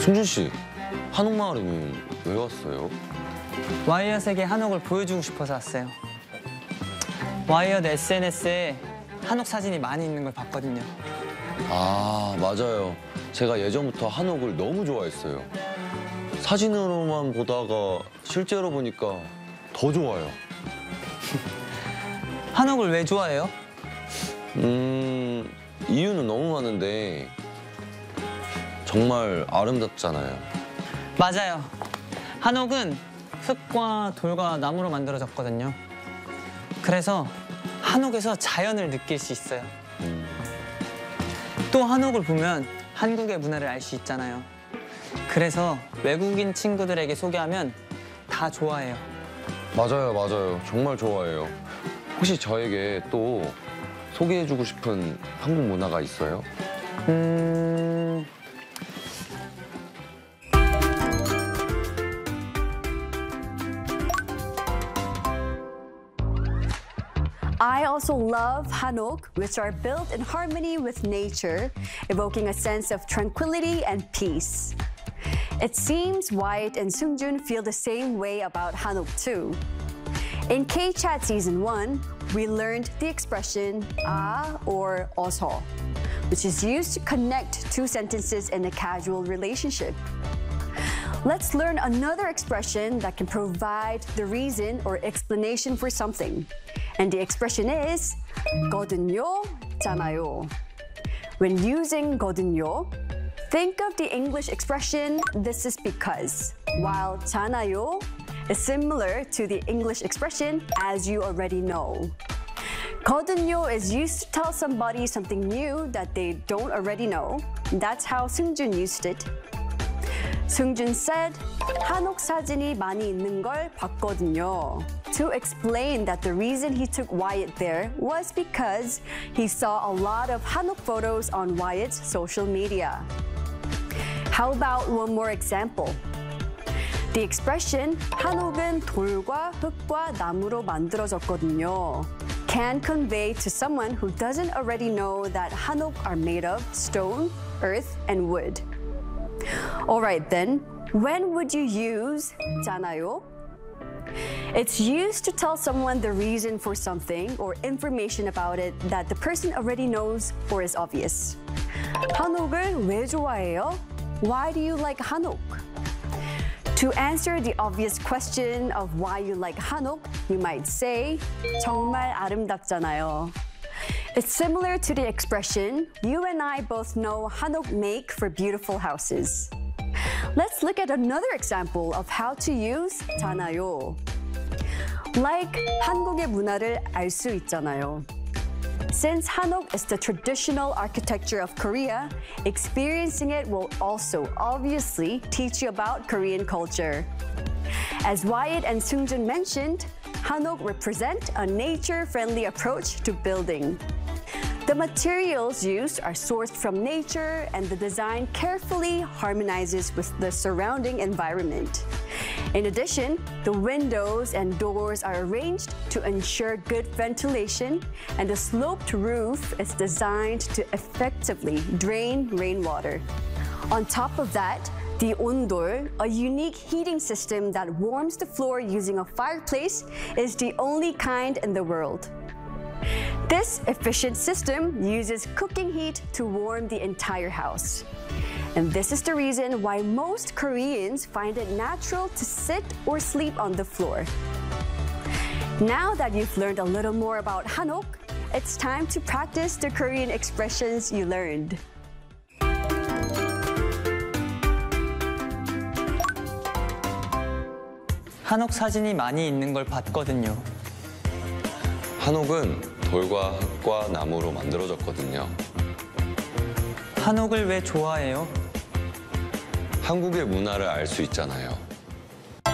승준 씨, 한옥마을에는 왜 왔어요? 와이엇에게 한옥을 보여주고 싶어서 왔어요. 와이엇 SNS에 한옥 사진이 많이 있는 걸 봤거든요. 아, 맞아요. 제가 예전부터 한옥을 너무 좋아했어요. 사진으로만 보다가 실제로 보니까 더 좋아요. 한옥을 왜 좋아해요? 이유는 너무 많은데 정말 아름답잖아요. 맞아요. 한옥은 흙과 돌과 나무로 만들어졌거든요. 그래서 한옥에서 자연을 느낄 수 있어요. 또 한옥을 보면 한국의 문화를 알 수 있잖아요. 그래서 외국인 친구들에게 소개하면 다 좋아해요. 맞아요, 맞아요. 정말 좋아해요. 혹시 저에게 또 소개해주고 싶은 한국 문화가 있어요? I also love hanok, which are built in harmony with nature, evoking a sense of tranquility and peace. It seems Wyatt and Seungjun feel the same way about hanok too. In K-Chat Season 1, we learned the expression "아" or "어서," which is used to connect two sentences in a casual relationship. Let's learn another expression that can provide the reason or explanation for something. And the expression is 거든요, 잖아요. When using 거든요, think of the English expression "this is because," while 잖아요 is similar to the English expression "as you already know." 거든요 is used to tell somebody something new that they don't already know. That's how Seungjun used it. Seungjun said, 한옥 사진이 많이 있는 걸 봤거든요, to explain that the reason he took Wyatt there was because he saw a lot of 한옥 photos on Wyatt's social media. How about one more example? The expression 한옥은 돌과 흙과 나무로 만들어졌거든요 can convey to someone who doesn't already know that 한옥 are made of stone, earth, and wood. All right then, when would you use 잖아요? It's used to tell someone the reason for something or information about it that the person already knows or is obvious. 한옥을 왜 좋아해요? Why do you like 한옥? To answer the obvious question of why you like 한옥, you might say, 정말 아름답잖아요. It's similar to the expression, you and I both know 한옥 make for beautiful houses. Let's look at another example of how to use 잖아요. Like 한국의 문화를 알 수 있잖아요. Since hanok is the traditional architecture of Korea, experiencing it will also obviously teach you about Korean culture. As Wyatt and Seungjun mentioned, hanok represent a nature-friendly approach to building. The materials used are sourced from nature, and the design carefully harmonizes with the surrounding environment. In addition, the windows and doors are arranged to ensure good ventilation, and the sloped roof is designed to effectively drain rainwater. On top of that, the ondol, a unique heating system that warms the floor using a fireplace, is the only kind in the world. This efficient system uses cooking heat to warm the entire house. And this is the reason why most Koreans find it natural to sit or sleep on the floor. Now that you've learned a little more about hanok, it's time to practice the Korean expressions you learned. 한옥 사진이 많이 있는 걸 봤거든요. 한옥은 돌과 흙과 나무로 만들어졌거든요. 한옥을 왜 좋아해요? 한국의 문화를 알 수 있잖아요.